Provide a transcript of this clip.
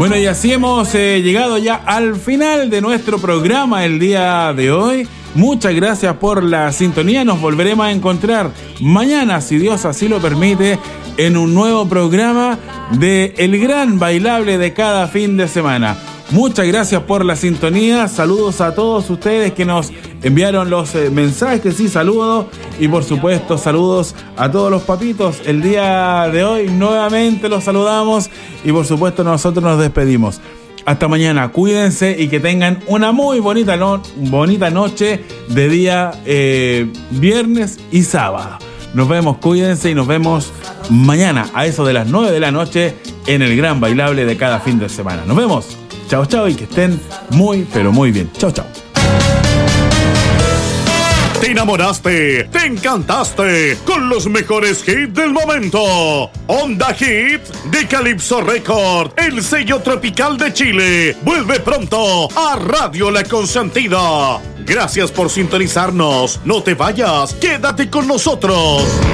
Bueno, y así hemos llegado ya al final de nuestro programa el día de hoy. Muchas gracias por la sintonía. Nos volveremos a encontrar mañana, si Dios así lo permite, en un nuevo programa de El Gran Bailable de cada fin de semana. Muchas gracias por la sintonía. Saludos a todos ustedes que nos enviaron los mensajes. Sí, saludos. Y por supuesto, saludos a todos los papitos. El día de hoy nuevamente los saludamos. Y por supuesto, nosotros nos despedimos. Hasta mañana. Cuídense y que tengan una muy bonita noche de día viernes y sábado. Nos vemos, cuídense y nos vemos mañana a eso de las 9 de la noche en el Gran Bailable de cada fin de semana. Nos vemos. Chao, chao, y que estén muy, pero muy bien. Chao, chao. Te enamoraste, te encantaste con los mejores hits del momento. Onda Hit de Calypso Record, el sello tropical de Chile. Vuelve pronto a Radio La Consentida. Gracias por sintonizarnos. No te vayas, quédate con nosotros.